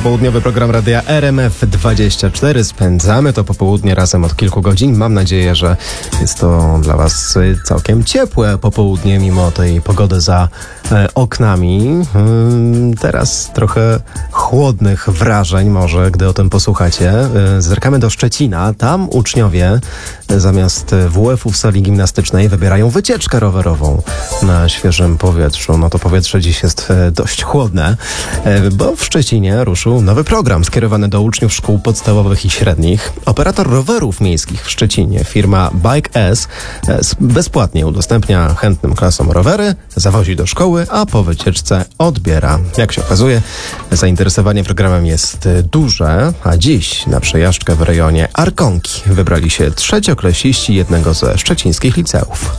Popołudniowy program radia RMF24. Spędzamy to popołudnie razem od kilku godzin. Mam nadzieję, że jest to dla Was całkiem ciepłe popołudnie, mimo tej pogody za oknami. Teraz trochę chłodnych wrażeń może, gdy o tym posłuchacie. Zerkamy do Szczecina. Tam uczniowie zamiast WF-u w sali gimnastycznej wybierają wycieczkę rowerową na świeżym powietrzu. No to powietrze dziś jest dość chłodne, bo w Szczecinie ruszył nowy program skierowany do uczniów szkół podstawowych i średnich. Operator rowerów miejskich w Szczecinie, firma Bike S, bezpłatnie udostępnia chętnym klasom rowery, zawozi do szkoły, a po wycieczce odbiera. Jak się okazuje, zainteresowanie programem jest duże, a dziś na przejażdżkę w rejonie Arkonki wybrali się trzecioklasiści jednego ze szczecińskich liceów.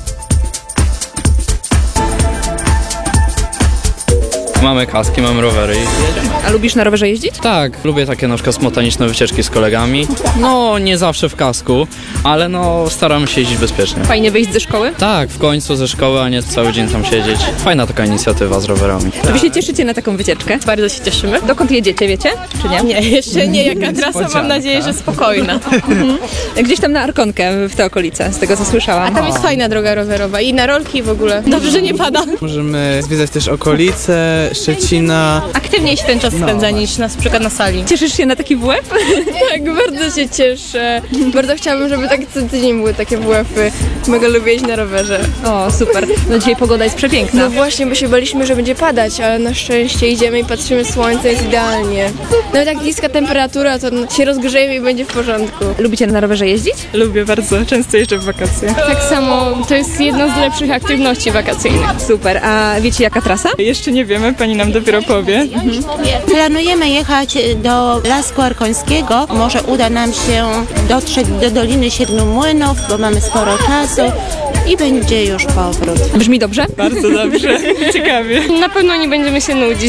Mamy kaski, mamy rowery i jedziemy. A lubisz na rowerze jeździć? Tak, lubię takie na przykład spontaniczne wycieczki z kolegami. No, nie zawsze w kasku, ale no staramy się jeździć bezpiecznie. Fajnie wyjść ze szkoły? Tak, w końcu ze szkoły, a nie cały dzień tam siedzieć. Fajna taka inicjatywa z rowerami. Czy wy się cieszycie na taką wycieczkę? Bardzo się cieszymy. Dokąd jedziecie, wiecie? Czy nie? Nie, jeszcze nie. Jaka trasa, mam nadzieję, że spokojna. Gdzieś tam na Arkonkę, w te okolice, z tego co słyszałam. A tam jest fajna droga rowerowa i na rolki w ogóle. Dobrze, że nie pada. Możemy zwiedzać też okolice Szczecina. Aktywniej się ten czas spędza niż na przykład na sali. Cieszysz się na taki WF? Tak, bardzo się cieszę. Bardzo chciałabym, żeby tak co tydzień były takie WF-y. Mega lubię jeździć na rowerze. O, super. No dzisiaj pogoda jest przepiękna. No właśnie, bo się baliśmy, że będzie padać, ale na szczęście idziemy i patrzymy, słońce jest idealnie. Nawet jak niska temperatura, to się rozgrzejemy i będzie w porządku. Lubicie na rowerze jeździć? Lubię bardzo, często jeżdżę w wakacje. Tak samo, to jest jedna z lepszych aktywności wakacyjnych. Super. A wiecie jaka trasa? Jeszcze nie wiemy, pani nam dopiero powie. Planujemy jechać do Lasku Arkońskiego. Może uda nam się dotrzeć do Doliny Siedmiu Młynów, bo mamy sporo czasu i będzie już powrót. Brzmi dobrze? Bardzo dobrze, ciekawie. Na pewno nie będziemy się nudzić.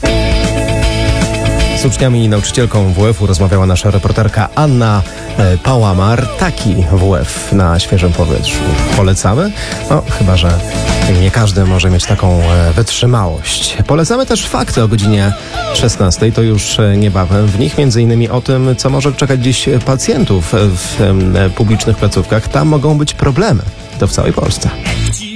Z uczniami i nauczycielką WF-u rozmawiała nasza reporterka Anna Pałamar. Taki WF na świeżym powietrzu polecamy? No, chyba że nie każdy może mieć taką wytrzymałość. Polecamy też fakty o godzinie 16. To już niebawem. W nich m.in. o tym, co może czekać dziś pacjentów w publicznych placówkach. Tam mogą być problemy. To w całej Polsce.